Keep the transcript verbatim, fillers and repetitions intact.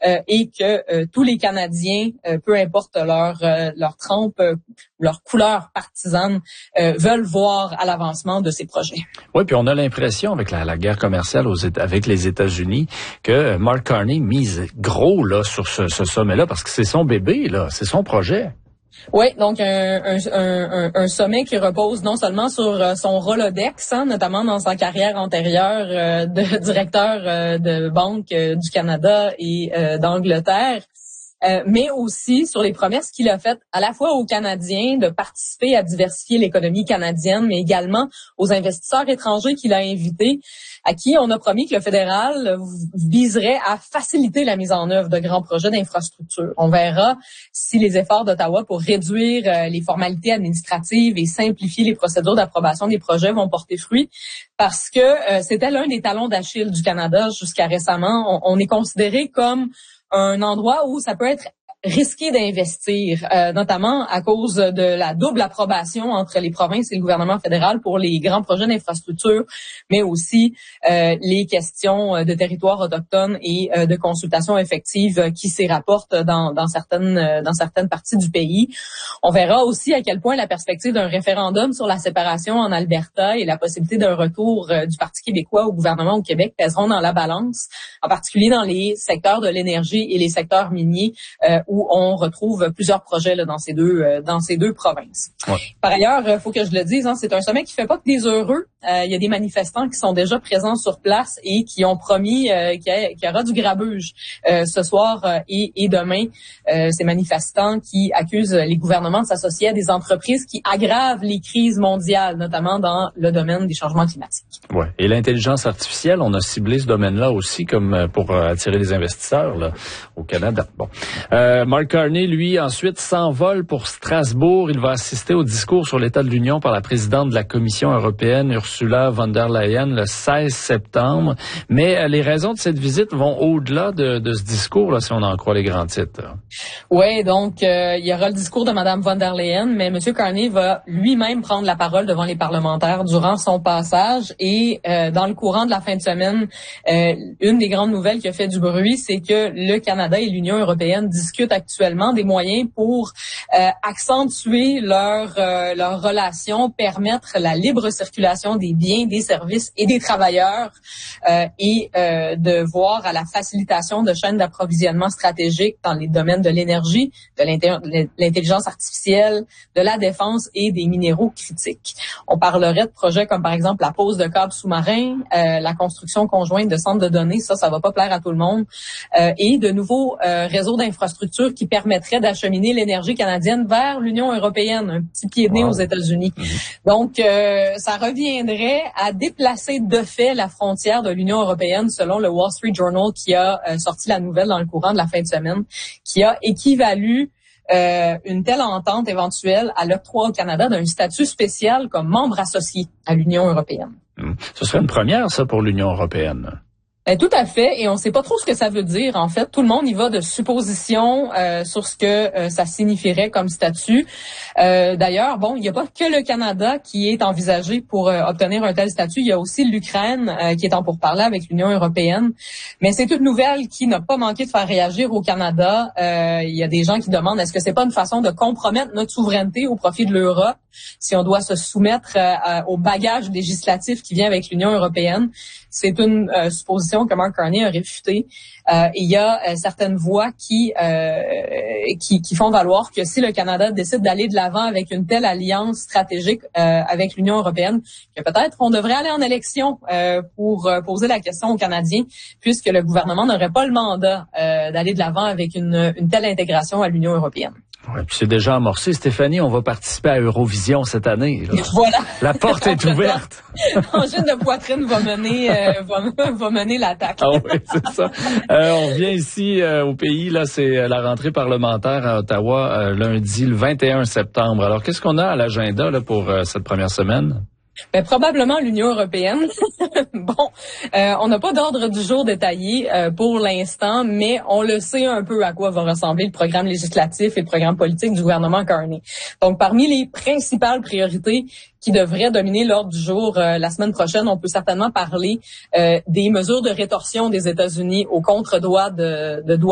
euh, et que euh, tous les Canadiens, euh, peu importe leur euh, leur trempe, euh, leur couleur partisane, euh, veulent voir à l'avancement de ces projets. Oui, puis on a l'impression avec la, la guerre commerciale aux, avec les États-Unis que Mark Carney mise gros là sur ce, ce sommet-là parce que c'est son bébé là, c'est son projet. Oui, donc un, un, un, un sommet qui repose non seulement sur son Rolodex, hein, notamment dans sa carrière antérieure euh, de directeur euh, de banque euh, du Canada et euh, d'Angleterre, Euh, mais aussi sur les promesses qu'il a faites à la fois aux Canadiens de participer à diversifier l'économie canadienne, mais également aux investisseurs étrangers qu'il a invités, à qui on a promis que le fédéral viserait à faciliter la mise en œuvre de grands projets d'infrastructure. On verra si les efforts d'Ottawa pour réduire euh, les formalités administratives et simplifier les procédures d'approbation des projets vont porter fruit, parce que euh, c'était l'un des talons d'Achille du Canada jusqu'à récemment. On, on est considéré comme un endroit où ça peut être risqué d'investir, euh, notamment à cause de la double approbation entre les provinces et le gouvernement fédéral pour les grands projets d'infrastructure, mais aussi euh, les questions de territoires autochtones et euh, de consultation effective qui s'y rapportent dans, dans certaines dans certaines parties du pays. On verra aussi à quel point la perspective d'un référendum sur la séparation en Alberta et la possibilité d'un retour euh, du Parti québécois au gouvernement au Québec pèseront dans la balance, en particulier dans les secteurs de l'énergie et les secteurs miniers, euh, où on retrouve plusieurs projets là, dans ces deux euh, dans ces deux provinces. Ouais. Par ailleurs, il faut que je le dise, hein, c'est un sommet qui fait pas que des heureux. Euh, il y a des manifestants qui sont déjà présents sur place et qui ont promis euh, qu'il y, qu'il y aura du grabuge euh, ce soir euh, et, et demain. Euh, ces manifestants qui accusent les gouvernements de s'associer à des entreprises qui aggravent les crises mondiales, notamment dans le domaine des changements climatiques. Ouais. Et l'intelligence artificielle, on a ciblé ce domaine-là aussi comme pour attirer les investisseurs là, au Canada. Bon. Euh, Mark Carney, lui, ensuite, s'envole pour Strasbourg. Il va assister au discours sur l'état de l'Union par la présidente de la Commission européenne, Ursula von der Leyen, le seize septembre. Mais euh, les raisons de cette visite vont au-delà de, de ce discours, là, si on en croit les grands titres. Oui, donc euh, il y aura le discours de Mme von der Leyen, mais M. Carney va lui-même prendre la parole devant les parlementaires durant son passage. Et euh, dans le courant de la fin de semaine, euh, une des grandes nouvelles qui a fait du bruit, c'est que le Canada et l'Union européenne discutent actuellement des moyens pour euh, accentuer leur euh, leur relation, permettre la libre circulation des biens, des services et des travailleurs euh, et euh, de voir à la facilitation de chaînes d'approvisionnement stratégiques dans les domaines de l'énergie, de l'intelligence artificielle, de la défense et des minéraux critiques. On parlerait de projets comme par exemple la pose de câbles sous-marins, euh, la construction conjointe de centres de données, ça, ça va pas plaire à tout le monde, euh, et de nouveaux euh, réseaux d'infrastructures qui permettrait d'acheminer l'énergie canadienne vers l'Union européenne, un petit pied de nez wow. aux États-Unis. Mm-hmm. Donc, euh, ça reviendrait à déplacer de fait la frontière de l'Union européenne, selon le Wall Street Journal qui a euh, sorti la nouvelle dans le courant de la fin de semaine, qui a équivalu euh, une telle entente éventuelle à l'octroi au Canada d'un statut spécial comme membre associé à l'Union européenne. Mmh. Ce serait une première, ça, pour l'Union européenne. Euh, tout à fait, et on ne sait pas trop ce que ça veut dire. En fait, tout le monde y va de suppositions euh, sur ce que euh, ça signifierait comme statut. Euh, d'ailleurs, bon, il n'y a pas que le Canada qui est envisagé pour euh, obtenir un tel statut. Il y a aussi l'Ukraine euh, qui est en pourparlers avec l'Union européenne. Mais c'est une nouvelle qui n'a pas manqué de faire réagir au Canada. Euh, il y a des gens qui demandent est-ce que c'est pas une façon de compromettre notre souveraineté au profit de l'Europe si on doit se soumettre euh, au bagage législatif qui vient avec l'Union européenne. C'est une euh, supposition que Mark Carney a réfutée. Euh, il y a euh, certaines voix qui, euh, qui qui font valoir que si le Canada décide d'aller de l'avant avec une telle alliance stratégique euh, avec l'Union européenne, que peut-être on devrait aller en élection euh, pour euh, poser la question aux Canadiens, puisque le gouvernement n'aurait pas le mandat euh, d'aller de l'avant avec une, une telle intégration à l'Union européenne. Ouais, puis c'est déjà amorcé. Stéphanie, on va participer à Eurovision cette année. Là. Voilà. La porte est ouverte. Angine de poitrine va mener, euh, va, va mener l'attaque. Ah oui, c'est ça. Euh, on revient ici euh, au pays. Là, c'est la rentrée parlementaire à Ottawa euh, lundi, le vingt et un septembre. Alors, qu'est-ce qu'on a à l'agenda là pour euh, cette première semaine? Ben, probablement l'Union européenne. Bon, euh, on n'a pas d'ordre du jour détaillé euh, pour l'instant, mais on le sait un peu à quoi va ressembler le programme législatif et le programme politique du gouvernement Carney. Donc, parmi les principales priorités qui devraient dominer l'ordre du jour euh, la semaine prochaine, on peut certainement parler euh, des mesures de rétorsion des États-Unis au contre-droit de, de douane.